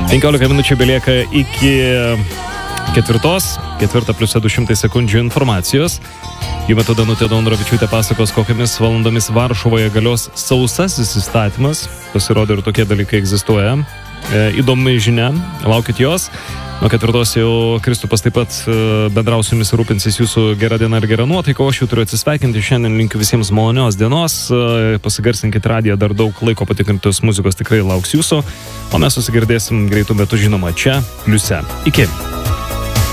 15 minučių belieka iki ketvirtą plius 200 sekundžių informacijos. Jų metu Danutė Dondrovičiūtė pasakos, kokiamis valandomis Varšuvoje galios sausasis įstatymas. Pasirodo, ir tokie dalykai egzistuoja. Įdomi žinia, laukit jos. Nuo 4 jau Kristupas taip pat bendraus su jumis rūpinsis jūsų gera diena ir gera nuotaika, o aš jau turiu atsisveikinti. Šiandien linkiu visiems malonios dienos. Pasigarsinkit radiją, dar daug laiko patikrintos muzikos tikrai lauks jūsų. O mes susigirdėsim greitų metų, žinoma, čia Pliuse. Iki.